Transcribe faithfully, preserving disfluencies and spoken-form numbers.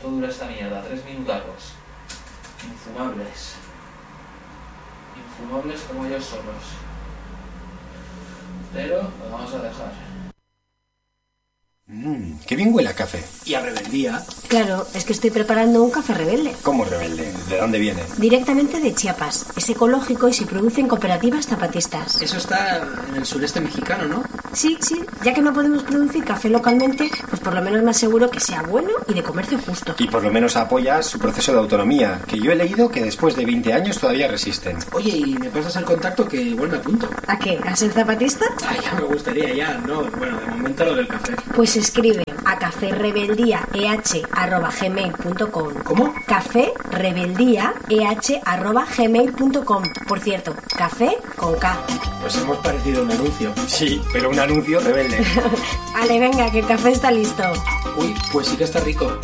¿Cuánto dura esta mierda? Tres minutacos. Infumables. Infumables como ellos solos. Pero lo vamos a dejar. Mmm, qué bien huele a café. Y a rebeldía. Claro, es que estoy preparando un café rebelde. ¿Cómo rebelde? ¿De dónde viene? Directamente de Chiapas. Es ecológico y se produce en cooperativas zapatistas. Eso está en el sureste mexicano, ¿no? Sí, sí. Ya que no podemos producir café localmente, pues por lo menos me aseguro que sea bueno y de comercio justo. Y por lo menos apoya su proceso de autonomía, que yo he leído que después de veinte años todavía resisten. Oye, ¿y me pasas el contacto que igual me apunto? ¿A qué? ¿A ser zapatista? Ah, ya me gustaría, ya. No, bueno, de momento lo del café. Pues escribe a caferebeldiaeh arroba gmail punto com. ¿Cómo? Caferebeldiaeh arroba gmail punto com. Por cierto, café con K. Pues hemos parecido un anuncio. Sí, pero un anuncio rebelde. Vale, venga, que el café está listo. Uy, pues sí que está rico.